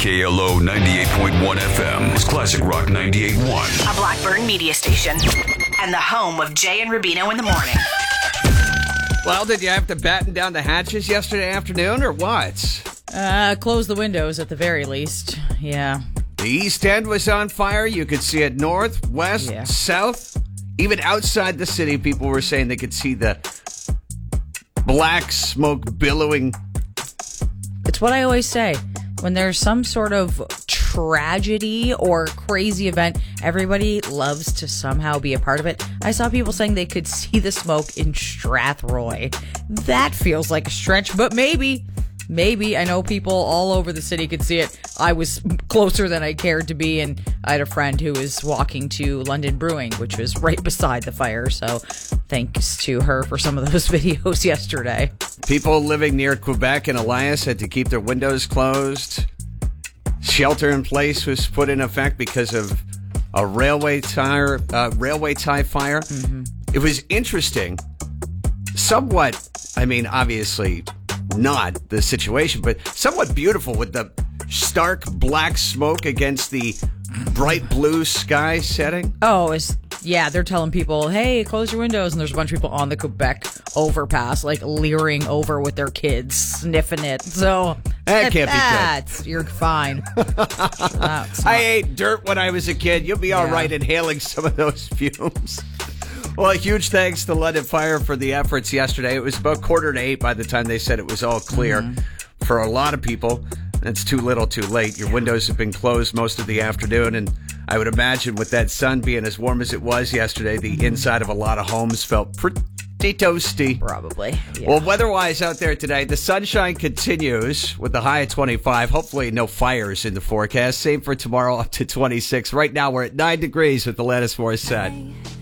KLO 98.1 FM, Classic Rock 98.1. A Blackburn media station. And the home of Jay and Rubino in the morning. Well, did you have to batten down the hatches yesterday afternoon or what? Close the windows at the very least. Yeah. The East End was on fire. You could see it north, west, south. Even outside the city, people were saying they could see the black smoke billowing. It's what I always say. When there's some sort of tragedy or crazy event, everybody loves to somehow be a part of it. I saw people saying they could see the smoke in Strathroy. That feels like a stretch, but maybe. I know people all over the city could see it. I was closer than I cared to be, and I had a friend who was walking to London Brewing, which was right beside the fire, so thanks to her for some of those videos yesterday. People living near Quebec and Elias had to keep their windows closed. Shelter in place was put in effect because of a railway tie fire. Mm-hmm. It was interesting. Somewhat, obviously not the situation, but somewhat beautiful with the stark black smoke against the bright blue sky setting. They're telling people, hey, close your windows, and there's a bunch of people on the Quebec overpass, like leering over with their kids, sniffing it. So that can't be good. You're fine. I ate dirt when I was a kid. You'll be all right inhaling some of those fumes. Well, a huge thanks to London Fire for the efforts yesterday. It was about 7:45 by the time they said it was all clear. Mm-hmm. For a lot of people, it's too little too late. Your windows have been closed most of the afternoon, and I would imagine with that sun being as warm as it was yesterday, the inside of a lot of homes felt pretty toasty. Probably. Yeah. Well, weather-wise out there today, the sunshine continues with the high at 25. Hopefully no fires in the forecast. Same for tomorrow, up to 26. Right now, we're at 9 degrees with the Alanis Morissette.